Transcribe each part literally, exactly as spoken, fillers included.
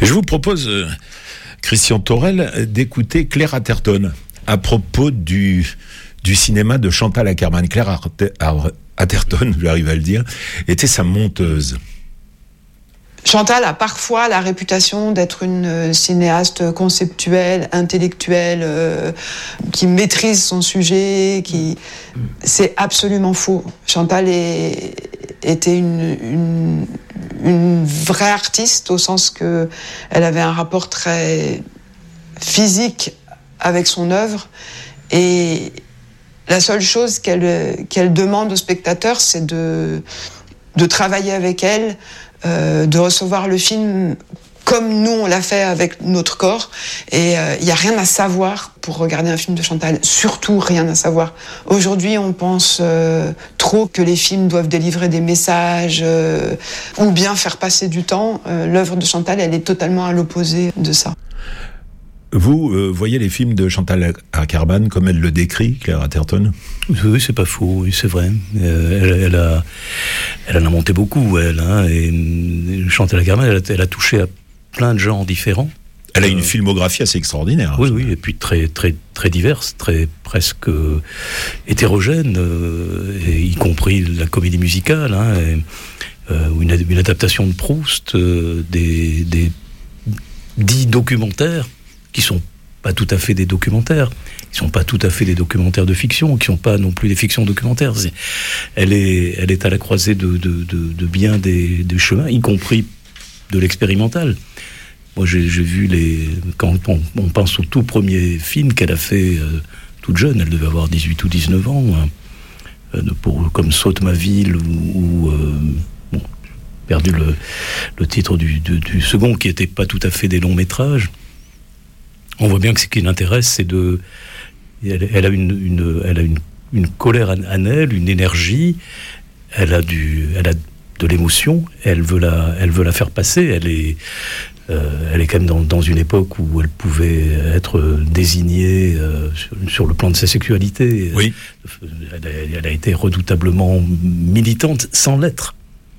Je vous propose, euh, Christian Thorel, d'écouter Claire Atherton à propos du, du cinéma de Chantal Akerman. Claire Atherton, j'arrive à le dire, était sa monteuse. Chantal a parfois la réputation d'être une cinéaste conceptuelle, intellectuelle, euh, qui maîtrise son sujet, qui... C'est absolument faux. Chantal est, était une, une, une vraie artiste, au sens que elle avait un rapport très physique avec son œuvre, et la seule chose qu'elle, qu'elle demande aux spectateurs, c'est de, de travailler avec elle, Euh, de recevoir le film comme nous on l'a fait avec notre corps, et il euh, n'y a rien à savoir pour regarder un film de Chantal, surtout rien à savoir. Aujourd'hui on pense euh, trop que les films doivent délivrer des messages euh, ou bien faire passer du temps. Euh, l'œuvre de Chantal, elle est totalement à l'opposé de ça. Vous euh, voyez les films de Chantal Akerman comme elle le décrit, Claire Atherton ? Oui, c'est pas faux, oui, c'est vrai. Euh, elle, elle, a, elle en a monté beaucoup, elle. Hein, et Chantal Akerman, elle, elle a touché à plein de genres différents. Elle a euh, une filmographie assez extraordinaire. Oui, oui, et puis très, très, très diverse, très presque euh, hétérogène, euh, et y compris la comédie musicale, hein, et, euh, une, une adaptation de Proust, euh, des, des dix documentaires qui sont pas tout à fait des documentaires, qui sont pas tout à fait des documentaires de fiction, qui sont pas non plus des fictions documentaires. C'est, elle est, elle est à la croisée de, de, de, de bien des, des chemins, y compris de l'expérimental. Moi, j'ai, j'ai vu les, quand on, on pense au tout premier film qu'elle a fait euh, toute jeune, elle devait avoir dix-huit ou dix-neuf ans, hein, euh, pour, comme Saute ma ville, ou, ou euh, bon, perdu le, le titre du, du, du second, qui était pas tout à fait des longs métrages. On voit bien que ce qui l'intéresse, c'est de... Elle, elle a, une, une, elle a une, une colère en elle, une énergie, elle a, du, elle a de l'émotion, elle veut la, elle veut la faire passer, elle est, euh, elle est quand même dans, dans une époque où elle pouvait être désignée euh, sur, sur le plan de sa sexualité. Oui. Elle a, elle a été redoutablement militante sans l'être.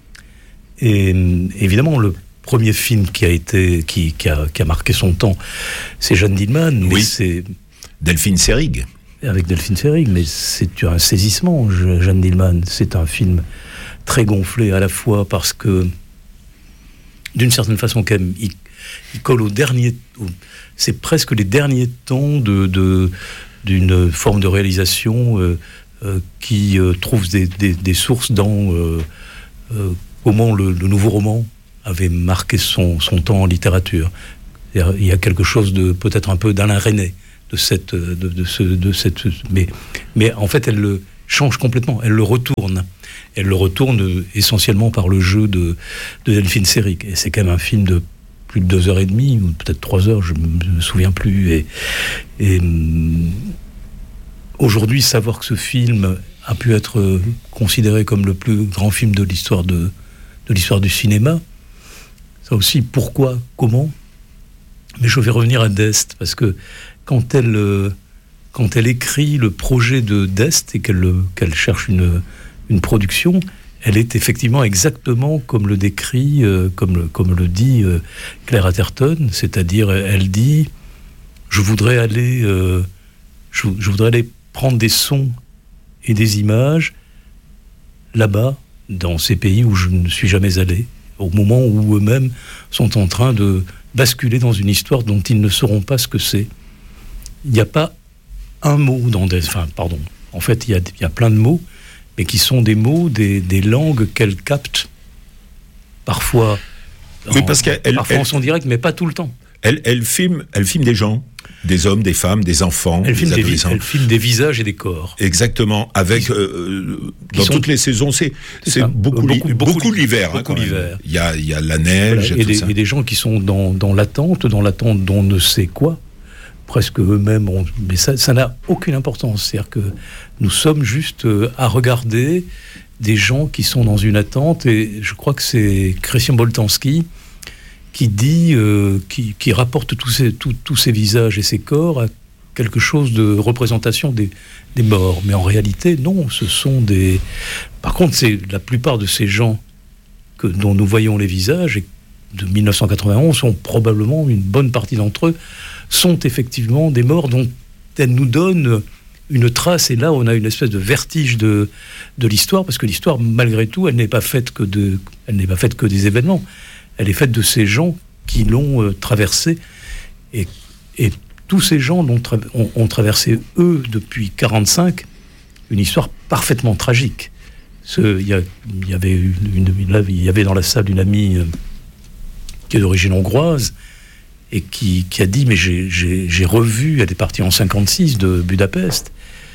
Et évidemment, le premier film qui a été qui, qui, a, qui a marqué son temps, c'est Jeanne Dielman, mais oui. c'est Delphine Seyrig. Avec Delphine Seyrig, mais c'est un saisissement. Jeanne Dielman, c'est un film très gonflé à la fois parce que, d'une certaine façon, quand même, il, il colle au dernier. Au, c'est presque les derniers temps de, de d'une forme de réalisation euh, euh, qui euh, trouve des, des, des sources dans euh, euh, comment le, le nouveau roman avait marqué son, son temps en littérature. Il y a quelque chose de peut-être un peu d'Alain Resnais, de cette, de, de ce, de cette, mais, mais en fait elle le change complètement, elle le retourne, elle le retourne essentiellement par le jeu de, de Delphine Seyrig. Et c'est quand même un film de plus de deux heures et demie, ou peut-être trois heures, je me, me souviens plus. Et, et aujourd'hui, savoir que ce film a pu être considéré comme le plus grand film de l'histoire de, de l'histoire du cinéma. Ça aussi, pourquoi, comment ? Mais je vais revenir à d'Est, parce que quand elle, euh, quand elle écrit le projet de d'Est et qu'elle, qu'elle cherche une, une production, elle est effectivement exactement comme le décrit, euh, comme, le, comme le dit euh, Claire Atherton, c'est-à-dire elle dit « je voudrais aller, euh, je, je voudrais aller prendre des sons et des images là-bas, dans ces pays où je ne suis jamais allé ». Au moment où eux-mêmes sont en train de basculer dans une histoire dont ils ne sauront pas ce que c'est. Il n'y a pas un mot dans des... Enfin, pardon. En fait, il y a, il y a plein de mots, mais qui sont des mots, des, des langues qu'elle capte, parfois, oui, en, parce qu'elle, parfois elle, en son direct, mais pas tout le temps. Elle, elle, filme, elle filme des gens, des hommes, des femmes, des enfants, elle des filme adolescents. Des, elle filme des visages et des corps. Exactement. Avec euh, dans sont, toutes les saisons, c'est, c'est, c'est beaucoup, beaucoup, beaucoup, beaucoup l'hiver. Beaucoup hein, l'hiver. Il y a, il y a la neige voilà, et, et tout des, ça. Et des gens qui sont dans, dans l'attente, dans l'attente d'on ne sait quoi. Presque eux-mêmes, ont, mais ça, ça n'a aucune importance. C'est-à-dire que nous sommes juste à regarder des gens qui sont dans une attente. Et je crois que c'est Christian Boltanski qui dit, euh, qui, qui rapporte tous ces, tous, tous ces visages et ces corps à quelque chose de représentation des, des morts. Mais en réalité, non, ce sont des... Par contre, c'est la plupart de ces gens que, dont nous voyons les visages et de mille neuf cent quatre-vingt-onze sont probablement, une bonne partie d'entre eux, sont effectivement des morts dont elles nous donnent une trace. Et là, on a une espèce de vertige de, de l'histoire, parce que l'histoire, malgré tout, elle n'est pas faite que, de, elle n'est pas faite que des événements. Elle est faite de ces gens qui l'ont euh, traversée. Et, et tous ces gens ont, tra- ont, ont traversé, eux, depuis quarante-cinq, une histoire parfaitement tragique. Il y, y, avait une, une, une, il y avait dans la salle une amie euh, qui est d'origine hongroise et qui, qui a dit, mais j'ai, j'ai, j'ai revu, elle est partie en cinquante-six de Budapest,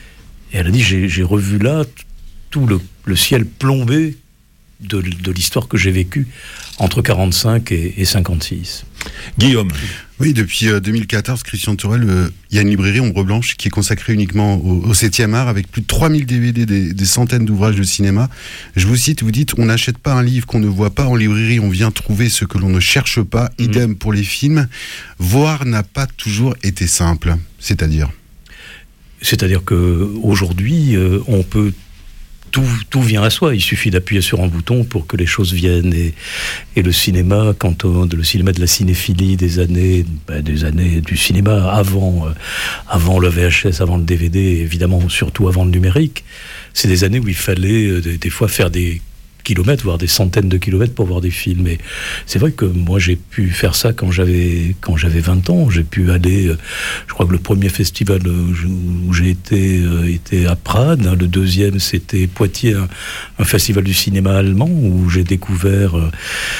et elle a dit, j'ai, j'ai revu là tout le, le ciel plombé de, de l'histoire que j'ai vécue entre quarante-cinq et, et cinquante-six. Guillaume. Oui, depuis euh, deux mille quatorze, Christian Torel, il euh, y a une librairie Ombre Blanche qui est consacrée uniquement au, au septième art, avec plus de trois mille D V D, des, des centaines d'ouvrages de cinéma. Je vous cite, vous dites, on n'achète pas un livre qu'on ne voit pas en librairie, on vient trouver ce que l'on ne cherche pas. Mmh. Idem pour les films. Voir n'a pas toujours été simple. C'est-à-dire C'est-à-dire qu'aujourd'hui, euh, on peut... Tout, tout vient à soi, il suffit d'appuyer sur un bouton pour que les choses viennent. Et, et le cinéma, quand on, le cinéma de la cinéphilie des années, ben des années du cinéma avant, euh, avant le V H S, avant le D V D, évidemment surtout avant le numérique, c'est des années où il fallait euh, des, des fois faire des kilomètres, voire des centaines de kilomètres pour voir des films. Et c'est vrai que moi j'ai pu faire ça quand j'avais quand j'avais vingt ans. J'ai pu aller, euh, je crois que le premier festival euh, où j'ai été euh, était à Prades. Le deuxième c'était Poitiers, un, un festival du cinéma allemand où j'ai découvert euh,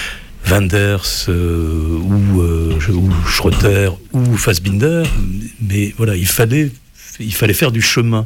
Wenders euh, ou, euh, ou Schroeter ou Fassbinder. Mais voilà, il fallait il fallait faire du chemin.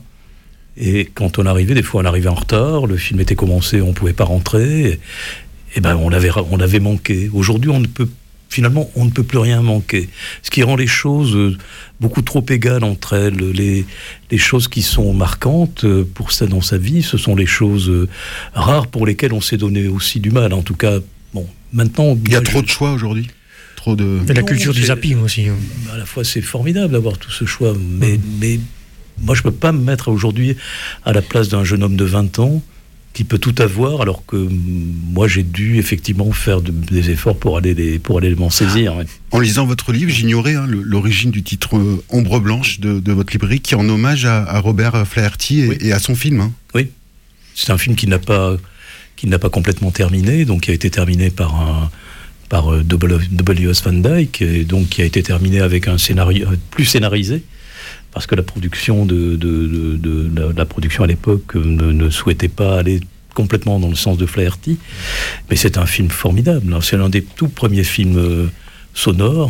Et quand on arrivait, des fois on arrivait en retard, le film était commencé, on ne pouvait pas rentrer, et, et ben on avait, on avait manqué. Aujourd'hui, on ne peut, finalement, on ne peut plus rien manquer. Ce qui rend les choses beaucoup trop égales entre elles. Les, les choses qui sont marquantes pour ça dans sa vie, ce sont les choses rares pour lesquelles on s'est donné aussi du mal. En tout cas, bon, maintenant... Il y a je, trop de choix aujourd'hui. Trop de... Et la culture non, du zapping aussi. À la fois, c'est formidable d'avoir tout ce choix, mais... Mmh. mais moi, je ne peux pas me mettre aujourd'hui à la place d'un jeune homme de vingt ans qui peut tout avoir, alors que moi, j'ai dû effectivement faire de, des efforts pour aller, les, pour aller m'en saisir. Ouais. En lisant votre livre, j'ignorais hein, l'origine du titre euh, Ombre Blanche de, de votre librairie, qui est en hommage à, à Robert Flaherty et, oui. et à son film. Hein. Oui, c'est un film qui n'a pas, qui n'a pas complètement terminé, donc qui a été terminé par un... par euh, W S Van Dyke, et donc qui a été terminé avec un scénario plus scénarisé, parce que la production de, de, de, de, de la production à l'époque ne, ne souhaitait pas aller complètement dans le sens de Flaherty, mais c'est un film formidable. C'est l'un des tout premiers films euh, sonores,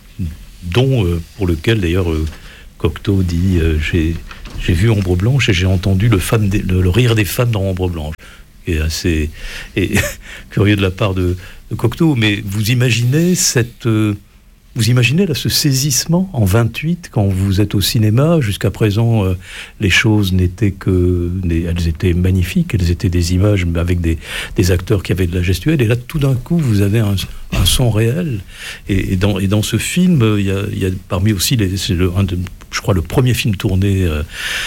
dont euh, pour lequel d'ailleurs euh, Cocteau dit euh, j'ai, j'ai vu Ombre Blanche et j'ai entendu le, femme des, le, le rire des femmes dans Ombre Blanche. Et assez et, curieux de la part de, de Cocteau, mais vous imaginez cette euh, Vous imaginez là ce saisissement en vingt-huit quand vous êtes au cinéma. Jusqu'à présent, euh, les choses n'étaient que, elles étaient magnifiques, elles étaient des images avec des, des acteurs qui avaient de la gestuelle. Et là, tout d'un coup, vous avez un, un son réel. Et, et, dans, et dans ce film, il y a, il y a parmi aussi, les, c'est le, un de, je crois, le premier film tourné euh,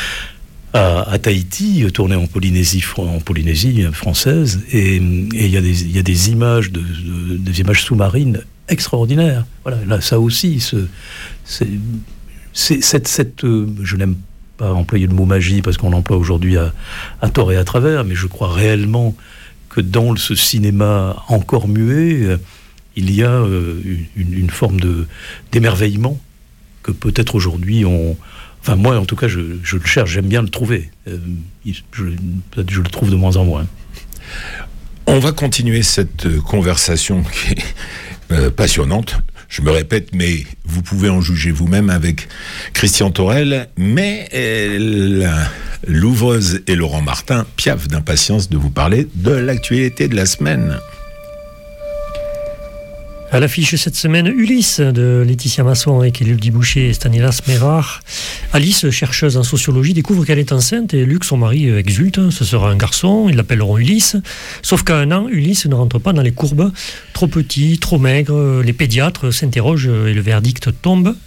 à, à Tahiti, tourné en Polynésie, en Polynésie française. Et, et il y a des, il y a des images, de, de, des images sous-marines extraordinaire. Voilà, là, ça aussi, ce, c'est, c'est, cette, cette, euh, je n'aime pas employer le mot magie parce qu'on l'emploie aujourd'hui à, à tort et à travers, mais je crois réellement que dans ce cinéma encore muet, euh, il y a euh, une, une forme de, d'émerveillement que peut-être aujourd'hui on... Enfin, moi, en tout cas, je, je le cherche, j'aime bien le trouver. Euh, je, peut-être je le trouve de moins en moins. On va continuer cette conversation qui est euh, passionnante. Je me répète, mais vous pouvez en juger vous-même avec Christian Torel. Mais euh, la, l'ouvreuse et Laurent Martin piaffent d'impatience de vous parler de l'actualité de la semaine. À l'affiche cette semaine, Ulysse de Laetitia Masson avec Élodie Boucher et Stanislas Mérard. Alice, chercheuse en sociologie, découvre qu'elle est enceinte et Luc, son mari, exulte. Ce sera un garçon, ils l'appelleront Ulysse. Sauf qu'à un an, Ulysse ne rentre pas dans les courbes. Trop petit, trop maigre, les pédiatres s'interrogent et le verdict tombe.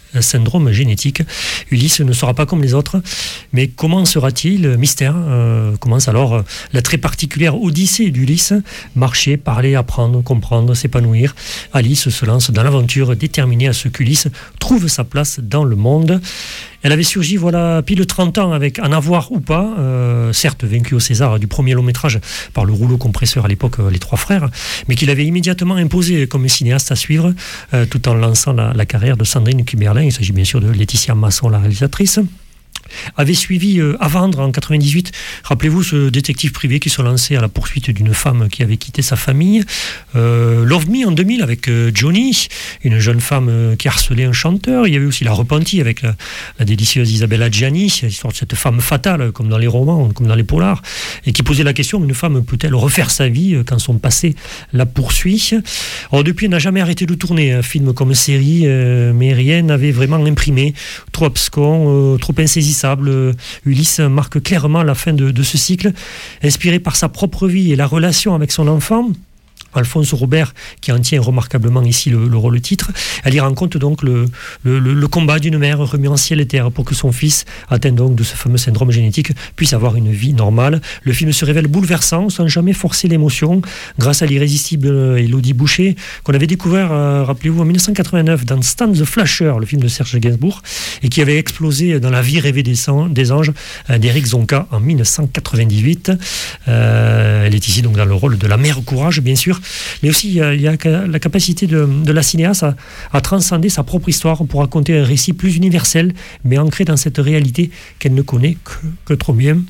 syndrome génétique. Ulysse ne sera pas comme les autres, mais comment sera-t-il? Mystère. Euh, commence alors la très particulière odyssée d'Ulysse. Marcher, parler, apprendre, comprendre, s'épanouir. Alice se lance dans l'aventure déterminée à ce qu'Ulysse trouve sa place dans le monde. Elle avait surgi, voilà, pile trente ans avec En avoir ou pas, euh, certes vaincu au César du premier long métrage par le rouleau compresseur à l'époque, Les Trois Frères, mais qu'il avait immédiatement imposé comme cinéaste à suivre, euh, tout en lançant la, la carrière de Sandrine Kiberlin. Il s'agit bien sûr de Laetitia Masson, la réalisatrice. Avait suivi euh, À vendre en quatre-vingt-dix-huit, rappelez-vous, ce détective privé qui se lançait à la poursuite d'une femme qui avait quitté sa famille. euh, Love Me en deux mille avec euh, Johnny, une jeune femme euh, qui harcelait un chanteur. Il y avait aussi La Repentie avec la, la délicieuse Isabella Gianni, l'histoire de cette femme fatale comme dans les romans, comme dans les polars, et qui posait la question: une femme peut-elle refaire sa vie euh, quand son passé la poursuit? Alors depuis, elle n'a jamais arrêté de tourner, un film comme série, euh, mais rien n'avait vraiment imprimé. Trop abscon, euh, trop insaisissable. Ulysse marque clairement la fin de, de ce cycle, inspiré par sa propre vie et la relation avec son enfant. Alphonse Robert, qui en tient remarquablement ici le, le rôle titre. Elle y rencontre donc le, le, le combat d'une mère remis en ciel et terre pour que son fils, atteint donc de ce fameux syndrome génétique, puisse avoir une vie normale. Le film se révèle bouleversant, sans jamais forcer l'émotion, grâce à l'irrésistible Élodie Boucher, qu'on avait découvert, euh, rappelez-vous, en dix-neuf cent quatre-vingt-neuf dans Stan the Flasher, le film de Serge Gainsbourg, et qui avait explosé dans La vie rêvée des, sang, des anges euh, d'Éric Zonka en dix-neuf cent quatre-vingt-dix-huit. Euh, elle est ici donc dans le rôle de la mère courage, bien sûr. Mais aussi, il y a, il y a la capacité de, de la cinéaste à, à transcender sa propre histoire pour raconter un récit plus universel, mais ancré dans cette réalité qu'elle ne connaît que, que trop bien.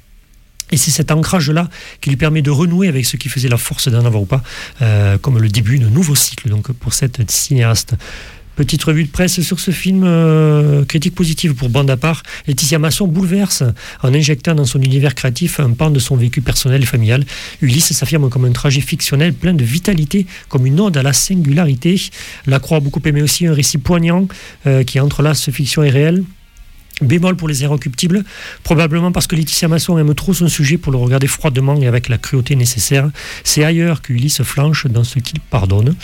Et c'est cet ancrage-là qui lui permet de renouer avec ce qui faisait la force d'En avoir ou pas, euh, comme le début d'un nouveau cycle donc, pour cette cinéaste. Petite revue de presse sur ce film, euh, critique positive pour bande à part. Laetitia Masson bouleverse en injectant dans son univers créatif un pan de son vécu personnel et familial. Ulysse s'affirme comme un trajet fictionnel plein de vitalité, comme une ode à la singularité. Lacroix a beaucoup aimé aussi un récit poignant euh, qui entrelace fiction et réel. Bémol pour Les Inrecuptibles, probablement parce que Laetitia Masson aime trop son sujet pour le regarder froidement et avec la cruauté nécessaire. C'est ailleurs qu'Ulysse flanche dans ce qu'il pardonne.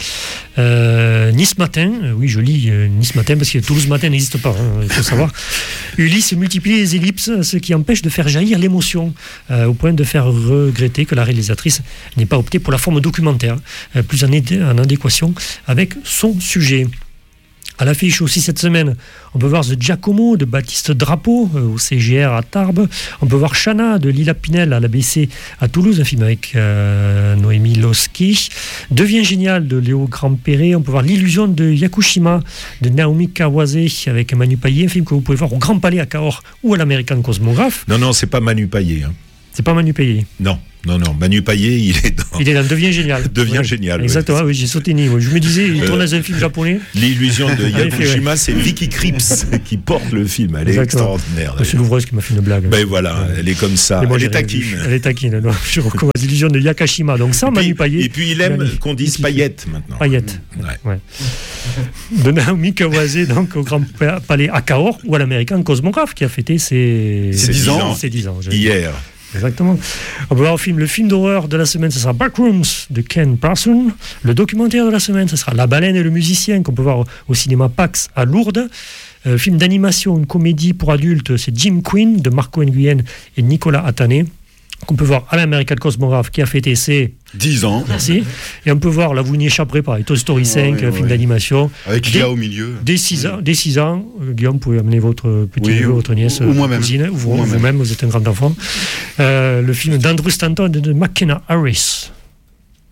Euh, Nice Matin, euh, oui je lis euh, Nice Matin parce que Toulouse Matin n'existe pas, hein, il faut savoir. Ulysse multiplie les ellipses, ce qui empêche de faire jaillir l'émotion, euh, au point de faire regretter que la réalisatrice n'ait pas opté pour la forme documentaire, euh, plus en, éd- en adéquation avec son sujet. À l'affiche aussi cette semaine, on peut voir The Giacomo de Baptiste Drapeau euh, au C G R à Tarbes. On peut voir Chana de Lila Pinel à l'A B C à Toulouse, un film avec euh, Noémie Losky. Devient génial de Léo Grand-Perret. On peut voir L'illusion de Yakushima de Naomi Kawase avec Manu Payet, un film que vous pouvez voir au Grand Palais à Cahors ou à l'American Cosmographe. Non, non, c'est pas Manu Payet. Hein. C'est pas Manu Payet. Non, non, non. Manu Payet, il est dans. Il est dans Devient génial. Devient ouais. génial. Exactement, oui, j'ai sauté ni. Je me disais, il tourne dans un film japonais. L'illusion de Yakushima, c'est Vicky Krieps qui porte le film. Elle est Exactement. extraordinaire. C'est l'ouvreuse qui m'a fait une blague. Ben voilà, ouais. Elle est comme ça. Moi, elle est taquine. Elle est taquine. Donc, je recommence L'illusion de Yakashima. Donc ça, Manu Payet. Et puis il aime Manu. qu'on dise paillette maintenant. Paillette. Ouais. Ouais. De Naomi Kawase, donc au Grand Palais à Cahors ou à l'American Cosmographe qui a fêté ses, ses dix ans. Ses dix ans. Hier. Exactement. On peut voir au film, le film d'horreur de la semaine, ce sera Backrooms de Ken Parson. Le documentaire de la semaine, ce sera La baleine et le musicien, qu'on peut voir au cinéma Pax à Lourdes. Euh, film d'animation, une comédie pour adultes, c'est Jim Quinn de Marco Nguyen et Nicolas Atané, qu'on peut voir à l'American Cosmographe qui a fêté ses dix ans. Merci. Et on peut voir, là vous n'y échapperez pas, Toy Story cinq, ouais, film ouais. d'animation. Avec Léa au milieu. Dès six ans, dès six ans euh, Guillaume, vous pouvez amener votre petit oui, neveu, votre nièce, ou, ou moi-même. Cousine, ou ou vous-même, vous êtes un grand enfant. Euh, le film d'Andrew Stanton et de McKenna Harris.